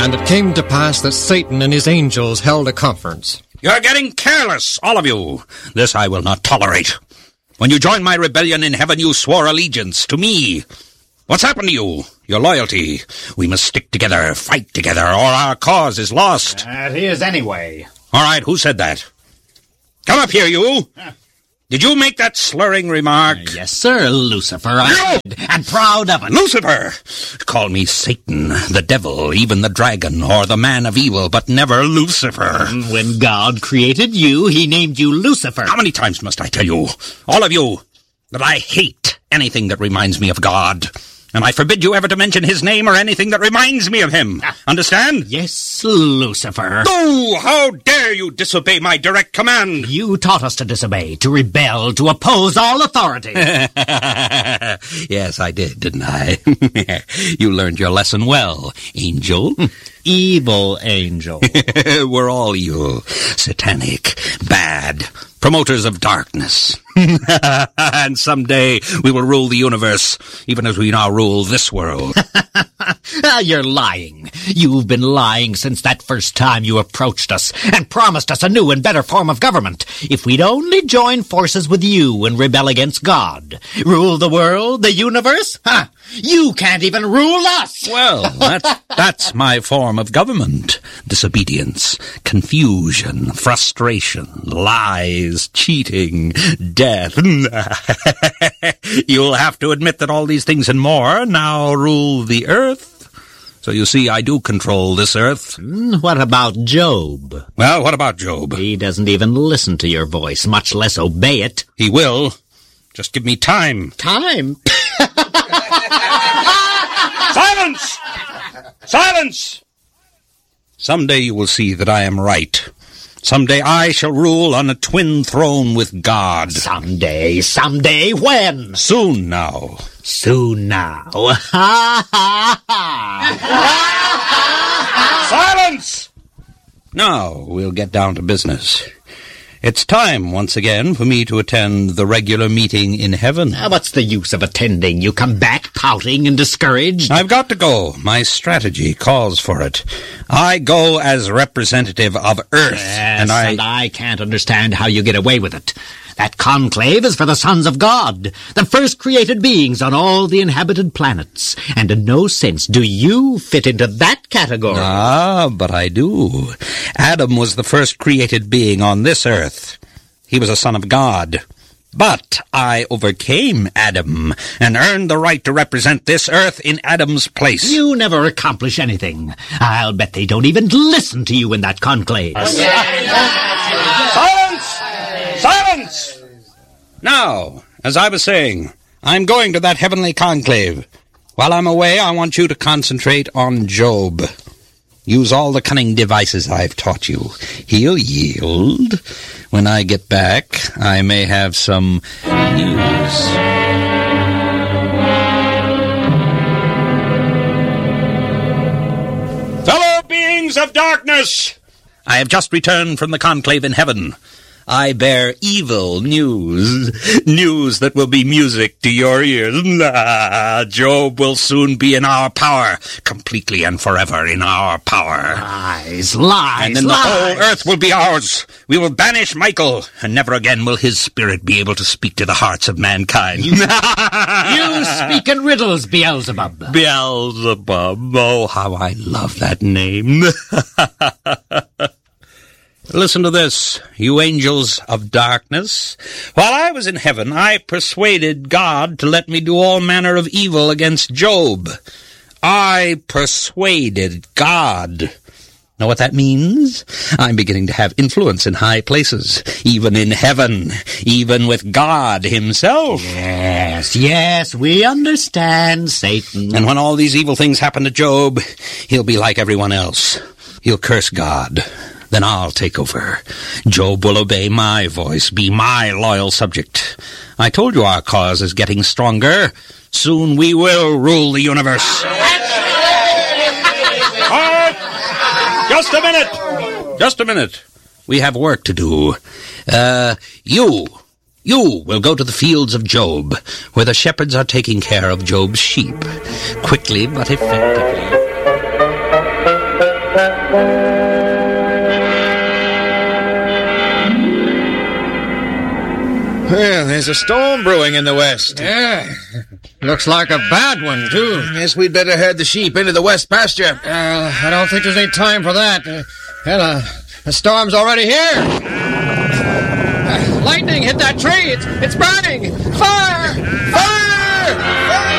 And it came to pass that Satan and his angels held a conference. You're getting careless, all of you. This I will not tolerate. When you joined my rebellion in heaven, you swore allegiance to me. What's happened to you? Your loyalty. We must stick together, fight together, or our cause is lost. It is anyway. All right, who said that? Come up here, you. Did you make that slurring remark? Yes, sir, Lucifer. I did, and proud of it. Lucifer! Call me Satan, the devil, even the dragon, or the man of evil, but never Lucifer. When God created you, he named you Lucifer. How many times must I tell you, all of you, that I hate anything that reminds me of God? And I forbid you ever to mention his name or anything that reminds me of him. Understand? Yes, Lucifer. Oh, how dare you disobey my direct command? You taught us to disobey, to rebel, to oppose all authority. Yes, I did, didn't I? You learned your lesson well, angel. Evil angel. We're all evil, satanic, bad, promoters of darkness. And someday we will rule the universe, even as we now rule this world. You're lying. You've been lying since that first time you approached us and promised us a new and better form of government. If we'd only join forces with you and rebel against God, rule the world, the universe? You can't even rule us! Well, that's my form of government. Disobedience, confusion, frustration, lies, cheating, death. You'll have to admit that all these things and more now rule the earth. So you see, I do control this earth. What about Job? Well, what about Job? He doesn't even listen to your voice, much less obey it. He will. Just give me time. Time? Silence! Silence! Someday you will see that I am right. Someday I shall rule on a twin throne with God. Someday when? Soon now. Soon now. Silence! Now we'll get down to business. It's time, once again, for me to attend the regular meeting in heaven. What's the use of attending? You come back pouting and discouraged. I've got to go. My strategy calls for it. I go as representative of Earth. Yes, and I can't understand how you get away with it. That conclave is for the sons of God, the first created beings on all the inhabited planets. And in no sense do you fit into that category. Ah, but I do. Adam was the first created being on this earth. He was a son of God. But I overcame Adam and earned the right to represent this earth in Adam's place. You never accomplish anything. I'll bet they don't even listen to you in that conclave. Silence! Silence! Now, as I was saying, I'm going to that heavenly conclave. While I'm away, I want you to concentrate on Job. Use all the cunning devices I've taught you. He'll yield. When I get back, I may have some news. Fellow beings of darkness! I have just returned from the conclave in heaven. I bear evil news that will be music to your ears. Job will soon be in our power, completely and forever in our power. Lies, and then the whole earth will be ours. We will banish Michael, and never again will his spirit be able to speak to the hearts of mankind. You speak in riddles, Beelzebub. Beelzebub, oh, how I love that name. Listen to this, you angels of darkness. While I was in heaven, I persuaded God to let me do all manner of evil against Job. I persuaded God. Know what that means? I'm beginning to have influence in high places, even in heaven, even with God himself. Yes, we understand, Satan. And when all these evil things happen to Job, he'll be like everyone else. He'll curse God. Then I'll take over. Job will obey my voice, be my loyal subject. I told you our cause is getting stronger. Soon we will rule the universe. All right. Just a minute. We have work to do. You will go to the fields of Job, where the shepherds are taking care of Job's sheep. Quickly but effectively. Well, there's a storm brewing in the west. Yeah. Looks like a bad one, too. Guess we'd better herd the sheep into the west pasture. I don't think there's any time for that. Hell, the storm's already here. Lightning hit that tree. It's burning. Fire!